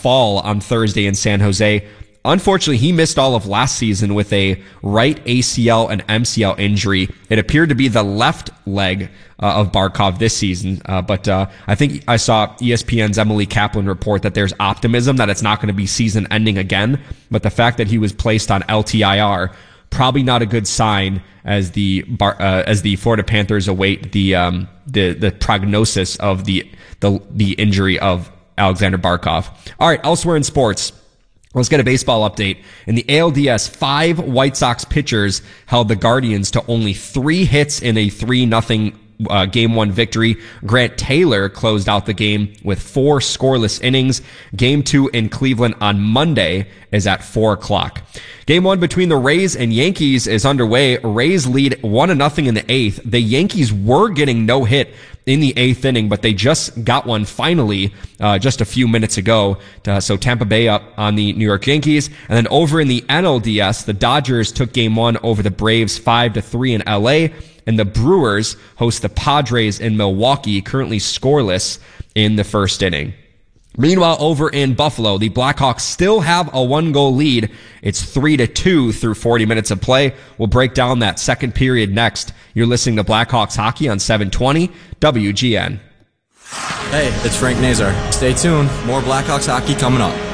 fall on Thursday in San Jose. Unfortunately, he missed all of last season with a right ACL and MCL injury. It appeared to be the left leg of Barkov this season. But I think I saw ESPN's Emily Kaplan report that there's optimism that it's not going to be season ending again. But the fact that he was placed on LTIR, probably not a good sign as the Florida Panthers await the prognosis of the injury of Alexander Barkov. All right, elsewhere in sports, let's get a baseball update. In the ALDS, 5 White Sox pitchers held the Guardians to only 3 hits in a 3-0 Game 1 victory. Grant Taylor closed out the game with 4 scoreless innings. Game 2 in Cleveland on Monday is at 4 o'clock. Game 1 between the Rays and Yankees is underway. Rays lead 1-0 in the 8th. The Yankees were getting no hit in the 8th inning, but they just got one finally just a few minutes ago. So Tampa Bay up on the New York Yankees. And then over in the NLDS, the Dodgers took Game 1 over the Braves 5-3 in LA. And the Brewers host the Padres in Milwaukee, currently scoreless in the first inning. Meanwhile, over in Buffalo, the Blackhawks still have a 1-goal lead. It's 3-2 through 40 minutes of play. We'll break down that second period next. You're listening to Blackhawks Hockey on 720 WGN. Hey, it's Frank Nazar. Stay tuned. More Blackhawks hockey coming up.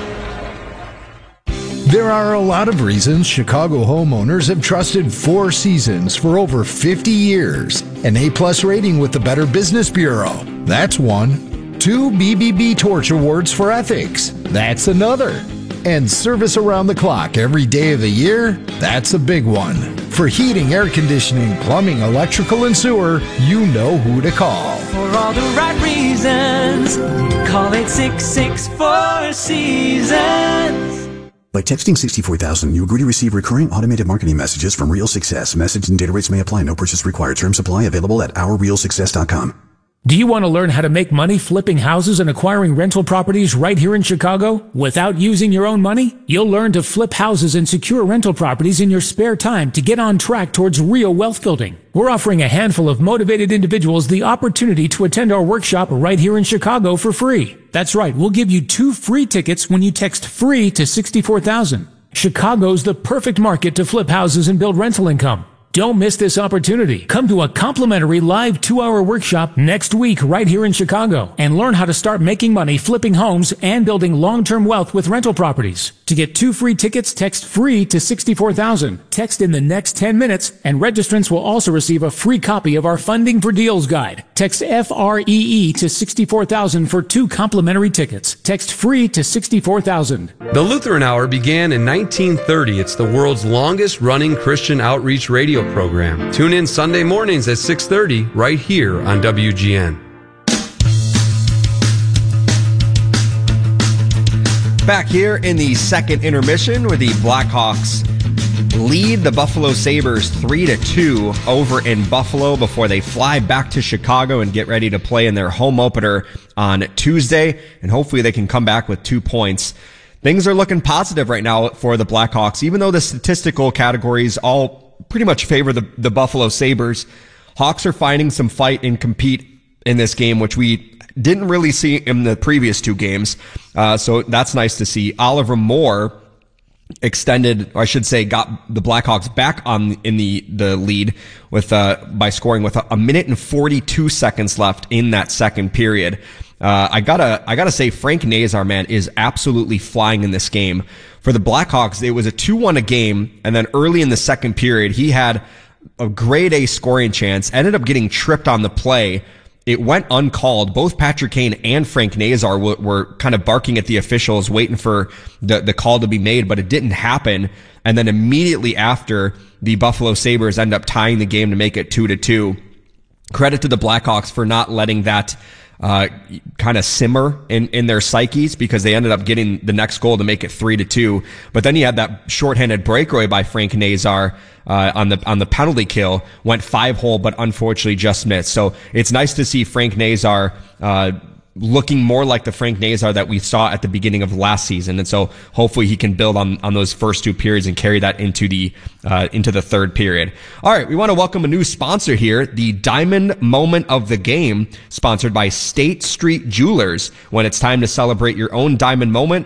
There are a lot of reasons Chicago homeowners have trusted Four Seasons for over 50 years. An A-plus rating with the Better Business Bureau. That's one. 2 BBB Torch Awards for ethics. That's another. And service around the clock every day of the year. That's a big one. For heating, air conditioning, plumbing, electrical, and sewer, you know who to call. For all the right reasons, call 866-4 Seasons. By texting 64,000, you agree to receive recurring automated marketing messages from Real Success. Message and data rates may apply. No purchase required. Terms apply. Available at ourrealsuccess.com. Do you want to learn how to make money flipping houses and acquiring rental properties right here in Chicago without using your own money? You'll learn to flip houses and secure rental properties in your spare time to get on track towards real wealth building. We're offering a handful of motivated individuals the opportunity to attend our workshop right here in Chicago for free. That's right, we'll give you 2 free tickets when you text FREE to 64,000. Chicago's the perfect market to flip houses and build rental income. Don't miss this opportunity. Come to a complimentary live 2-hour workshop next week right here in Chicago and learn how to start making money flipping homes and building long-term wealth with rental properties. To get 2 free tickets, text FREE to 64,000. Text in the next 10 minutes, and registrants will also receive a free copy of our Funding for Deals guide. Text FREE to 64,000 for 2 complimentary tickets. Text FREE to 64,000. The Lutheran Hour began in 1930. It's the world's longest running Christian outreach radio program. Tune in Sunday mornings at 6:30 right here on WGN. Back here in the second intermission where the Blackhawks lead the Buffalo Sabres 3-2 over in Buffalo before they fly back to Chicago and get ready to play in their home opener on Tuesday. And hopefully they can come back with 2 points. Things are looking positive right now for the Blackhawks, even though the statistical categories all pretty much favor the Buffalo Sabres. Hawks are finding some fight and compete in this game, which we didn't really see in the previous 2 games. So that's nice to see. Oliver Moore extended, or I should say, got the Blackhawks back in the lead with by scoring with a minute and 42 seconds left in that second period. I gotta say, Frank Nazar, man, is absolutely flying in this game. For the Blackhawks, it was a 2-1 game, and then early in the second period, he had a grade A scoring chance, ended up getting tripped on the play. It went uncalled. Both Patrick Kane and Frank Nazar were kind of barking at the officials, waiting for the call to be made, but it didn't happen. And then immediately after, the Buffalo Sabres end up tying the game to make it 2-2. Credit to the Blackhawks for not letting that kind of simmer in their psyches, because they ended up getting the next goal to make it 3-2. But then you had that shorthanded breakaway by Frank Nazar on the penalty kill, went 5-hole, but unfortunately just missed. So it's nice to see Frank Nazar looking more like the Frank Nazar that we saw at the beginning of last season. And so hopefully he can build on those first 2 periods and carry that into the third period. All right, we want to welcome a new sponsor here, the Diamond Moment of the Game, sponsored by State Street Jewelers. When it's time to celebrate your own diamond moment,